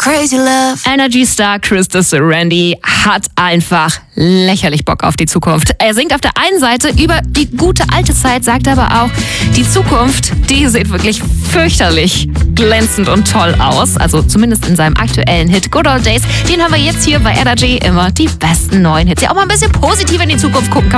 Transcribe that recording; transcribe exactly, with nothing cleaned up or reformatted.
crazy love. Energy-Star Christus Randy hat einfach lächerlich Bock auf die Zukunft. Er singt auf der einen Seite über die gute alte Zeit, sagt aber auch, die Zukunft, die sieht wirklich fürchterlich glänzend und toll aus. Also zumindest in seinem aktuellen Hit Good Old Days. Den haben wir jetzt hier bei Energy, immer die besten neuen Hits. Ja, auch mal ein bisschen positiv in die Zukunft gucken kann